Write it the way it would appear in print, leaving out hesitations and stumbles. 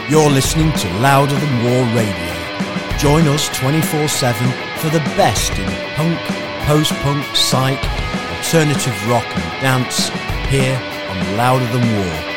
You're listening to Louder Than War Radio. Join us 24/7 for the best in punk, post-punk, psych, alternative rock and dance here on Louder Than War.